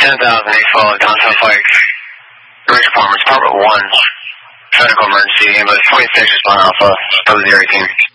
10,008 downtown Pike. Bridge Apartments, Apartment 1. Medical emergency, ambulance 26, respond Alpha, 018.